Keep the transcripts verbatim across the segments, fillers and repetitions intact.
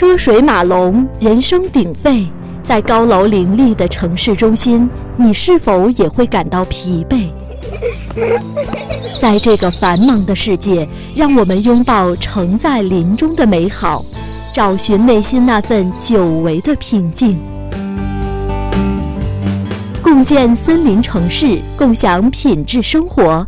车水马龙，人声鼎沸，在高楼林立的城市中心，你是否也会感到疲惫？在这个繁忙的世界，让我们拥抱城在林中的美好，找寻内心那份久违的平静。共建森林城市，共享品质生活。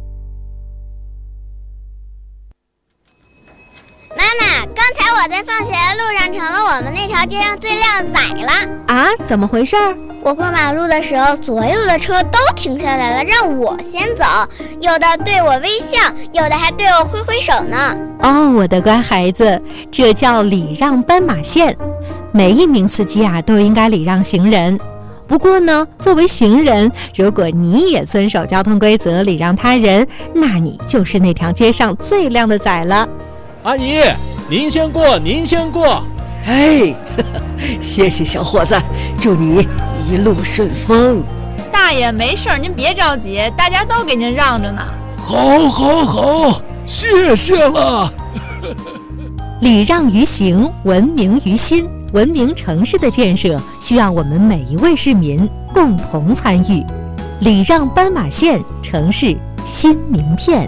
妈妈，刚才我在放学的路上成了我们那条街上最靓仔了。 啊，怎么回事？ 我过马路的时候，所有的车都停下来了，让我先走，有的对我微笑，有的还对我挥挥手呢。 哦，我的乖孩子，这叫礼让斑马线。每一名司机啊，都应该礼让行人。不过呢，作为行人，如果你也遵守交通规则，礼让他人，那你就是那条街上最靓的仔了。 阿姨，您先过，您先过。 哎，呵呵，谢谢小伙子，祝你一路顺风。 大爷没事，您别着急，大家都给您让着呢。 好，好，好，谢谢了。 礼让于行，文明于心。文明城市的建设需要我们每一位市民共同参与。礼让斑马线，城市新名片。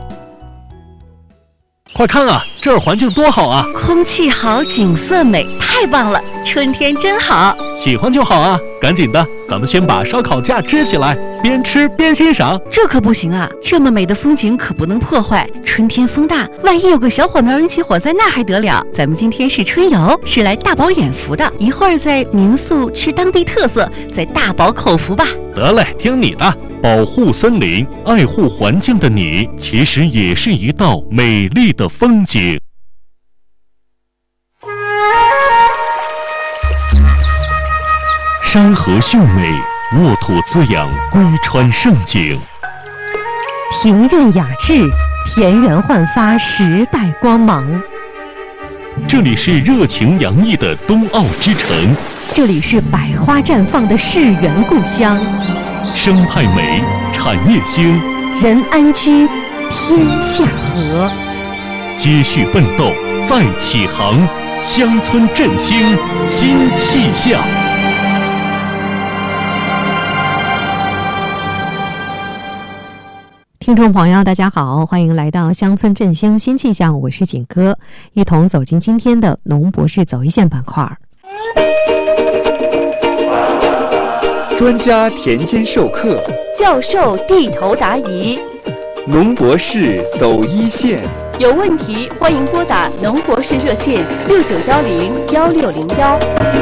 快看啊，这儿环境多好啊！ 空气好，景色美，太棒了！春天真好。 喜欢就好啊，赶紧的，咱们先把烧烤架支起来，边吃边欣赏。 这可不行啊，这么美的风景可不能破坏。春天风大，万一有个小火苗引起火灾，那还得了？咱们今天是春游，是来大饱眼福的。一会儿在民宿吃当地特色，再大饱口福吧。 得嘞，听你的。保护森林、爱护环境的你，其实也是一道美丽的风景。山河秀美，沃土滋养，归川胜景。 庭院雅致，田园焕发时代光芒。 这里是热情洋溢的冬奥之城， 这里是百花绽放的世园故乡。 生态美，产业兴， 人安居，天下和。 接续奋斗，再起航，乡村振兴新气象。 听众朋友大家好，欢迎来到乡村振兴新气象，我是景哥，一同走进今天的农博士走一线板块。 专家田间授课， 教授地头答疑， 农博士走一线。 有问题欢迎拨打农博士热线六九幺零幺六零幺。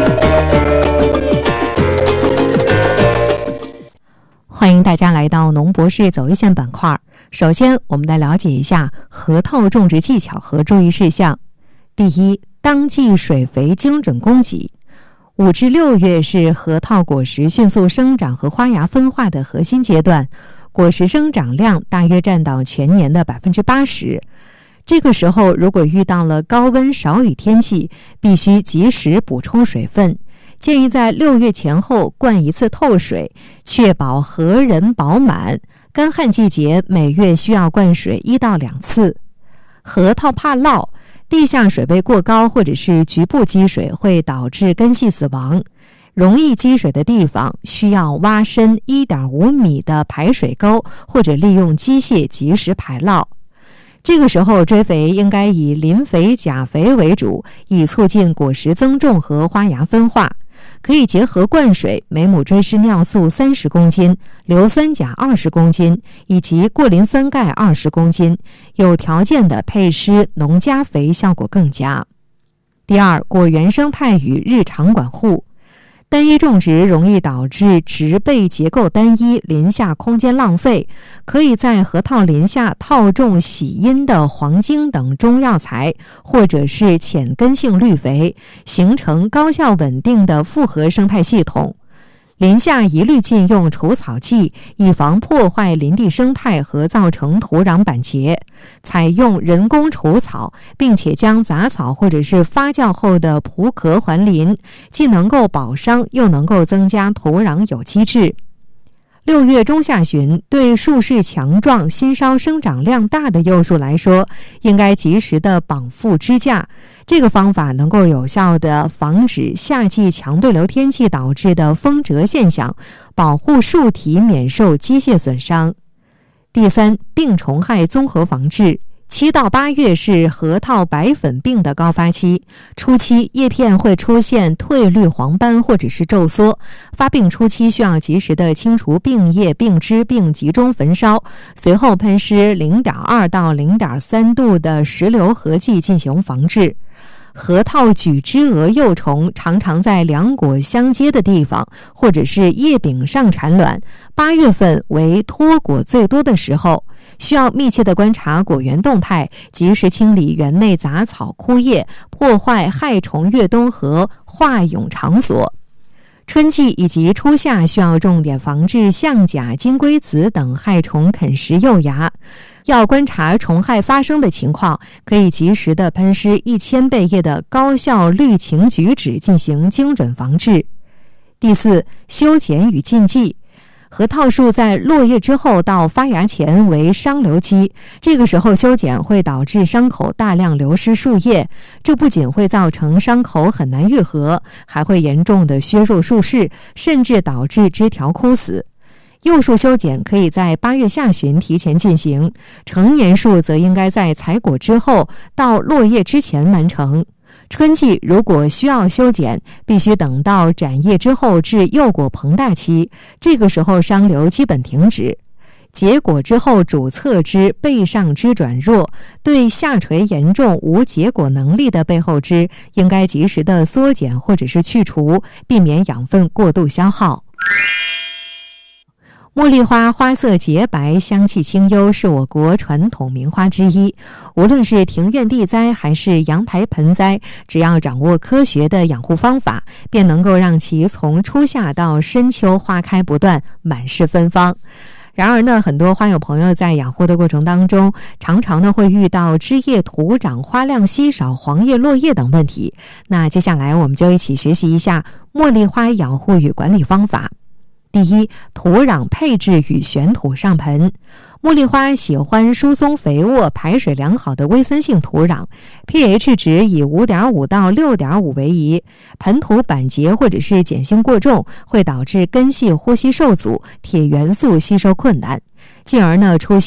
欢迎大家来到农博士走一线板块。首先，我们来了解一下核桃种植技巧和注意事项。第一，当季水肥精准供给。五至六月是核桃果实迅速生长和花芽分化的核心阶段，果实生长量大约占到全年的百分之八十。这个时候，如果遇到了高温少雨天气，必须及时补充水分。建议在六月前后灌一次透水，确保核仁饱满。干旱季节每月需要灌水一到两次。核桃怕涝，地下水位过高或者是局部积水会导致根系死亡。容易积水的地方需要挖深 一点五米的排水沟，或者利用机械及时排涝。这个时候追肥应该以磷肥、钾肥为主，以促进果实增重和花芽分化。可以结合灌水，每亩追施尿素三十公斤，硫酸钾二十公斤，以及过磷酸钙二十公斤。有条件的配施农家肥效果更佳。第二，果园生态与日常管护。单一种植容易导致植被结构单一，林下空间浪费。可以在核桃林下套种喜阴的黄精等中药材，或者是浅根性绿肥，形成高效稳定的复合生态系统。林下一律禁用除草剂，以防破坏林地生态和造成土壤板结。采用人工除草，并且将杂草或者是发酵后的蒲壳还林，既能够保墒，又能够增加土壤有机质。六月中下旬，对树势强壮、新梢生长量大的幼树来说，应该及时的绑缚支架， 这个方法能够有效地防止夏季强对流天气导致的风折现象，保护树体免受机械损伤。第三，病虫害综合防治。七到八月是核桃白粉病的高发期，初期叶片会出现褪绿黄斑或者是皱缩，发病初期需要及时的清除病叶、病枝并集中焚烧，随后喷施 零点二 到 零点三 度的石硫合剂进行防治。核桃举枝蛾幼虫常常在两果相接的地方或者是叶柄上产卵，八月份为脱果最多的时候，需要密切的观察果园动态，及时清理园内杂草枯叶，破坏害虫越冬和化蛹场所。春季以及初夏需要重点防治象甲、金龟子等害虫啃食幼芽。要观察虫害发生的情况，可以及时的喷施一千倍液的高效氯氰菊酯进行精准防治。第四，修剪与禁忌。核桃树在落叶之后到发芽前为伤瘤期，这个时候修剪会导致伤口大量流失树叶，这不仅会造成伤口很难愈合，还会严重的削弱树势，甚至导致枝条枯死。幼树修剪可以在八月下旬提前进行，成年树则应该在采果之后到落叶之前完成。春季如果需要修剪，必须等到展叶之后至幼果膨大期，这个时候伤瘤基本停止。结果之后主侧枝、背上枝转弱，对下垂严重无结果能力的背后枝应该及时的缩减或者是去除，避免养分过度消耗。茉莉花花色洁白，香气清幽，是我国传统名花之一。无论是庭院地栽还是阳台盆栽，只要掌握科学的养护方法，便能够让其从初夏到深秋花开不断，满是芬芳。然而呢，很多花友朋友在养护的过程当中，常常呢会遇到枝叶徒长、花量稀少、黄叶落叶等问题。那接下来我们就一起学习一下茉莉花养护与管理方法。第一，土壤配置与选土上盆。茉莉花喜欢疏松肥沃、排水良好的微酸性土壤， pH 值以 五点五 到 六点五 为宜。盆土板结或者是碱性过重，会导致根系呼吸受阻，铁元素吸收困难，进而呢出现